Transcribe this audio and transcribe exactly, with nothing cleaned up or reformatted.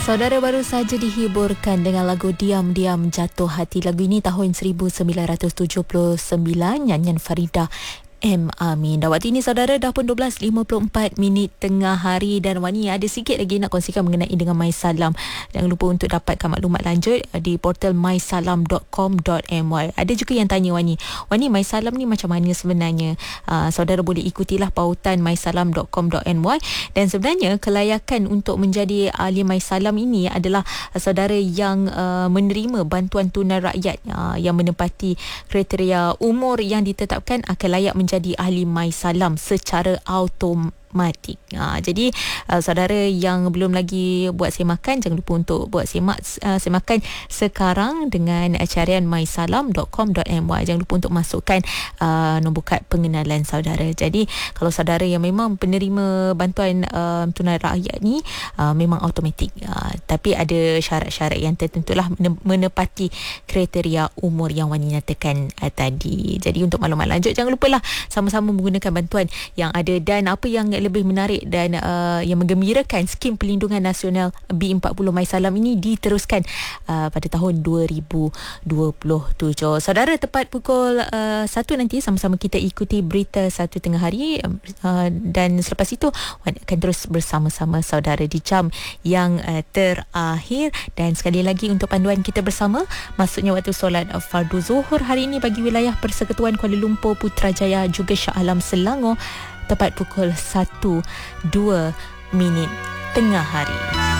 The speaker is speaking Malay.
Saudara baru saja dihiburkan dengan lagu Diam-Diam Jatuh Hati. Lagu ini tahun seribu sembilan ratus tujuh puluh sembilan, nyanyian Farida M. Amin. Dan waktu ini saudara dah pun dua belas lima puluh empat minit tengah hari, dan Wani ada sikit lagi nak kongsikan mengenai dengan MySalam. Jangan lupa untuk dapatkan maklumat lanjut di portal my salam dot com dot my. Ada juga yang tanya Wani, Wani MySalam ni macam mana sebenarnya? Uh, saudara boleh ikutilah pautan my salam dot com dot my. Dan sebenarnya kelayakan untuk menjadi ahli MySalam ini adalah uh, saudara yang uh, menerima bantuan tunai rakyat uh, yang menepati kriteria umur yang ditetapkan akan layak menjadi menjadi ahli MySalam secara automatik. Ha, jadi uh, saudara yang belum lagi buat semakan, jangan lupa untuk buat semak uh, semakan sekarang dengan uh, carian my salam dot com dot my. Jangan lupa untuk masukkan uh, nombor kad pengenalan saudara. Jadi kalau saudara yang memang penerima bantuan uh, tunai rakyat ni uh, memang automatik, uh, tapi ada syarat-syarat yang tertentulah menepati kriteria umur yang Wani nyatakan uh, tadi. Jadi untuk maklumat lanjut, jangan lupalah sama-sama menggunakan bantuan yang ada. Dan apa yang lebih menarik dan uh, yang menggembirakan, skim perlindungan nasional B empat puluh MySalam ini diteruskan uh, pada tahun dua ribu dua puluh tujuh. Saudara, tepat pukul uh, satu nanti sama-sama kita ikuti berita satu tengah hari, uh, dan selepas itu akan terus bersama-sama saudara di jam yang uh, terakhir. Dan sekali lagi untuk panduan kita bersama, maksudnya waktu solat fardu zuhur hari ini bagi wilayah Persekutuan Kuala Lumpur, Putrajaya juga Shah Alam Selangor tepat pukul satu dua minit tengah hari.